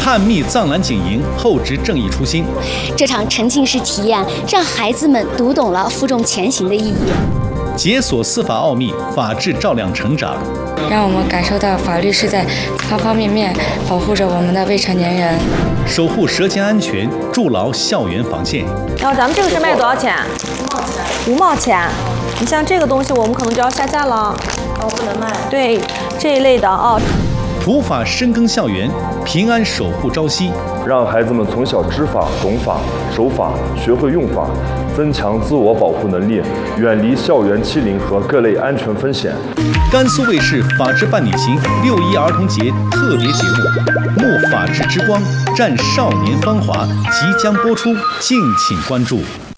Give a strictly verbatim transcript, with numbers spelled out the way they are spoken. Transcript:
探秘藏蓝警营，厚植正义初心。 这场沉浸式体验让孩子们读懂了负重前行的意义。 解锁司法奥秘，法治照亮成长。 让我们感受到法律是在方方面面保护着我们的未成年人， 守护舌尖安全，筑牢校园防线。 然后咱们这个是卖多少钱？五毛钱。五毛钱。你像这个东西，我们可能就要下架了。哦，不能卖。对，这一类的哦。 普法深耕校园，平安守护朝夕， 让孩子们从小知法、懂法、守法，学会用法，增强自我保护能力，远离校园欺凌和各类安全风险。 甘肃卫视法治伴你行六一儿童节特别节目《沐法治之光，绽少年芳华》即将播出，敬请关注。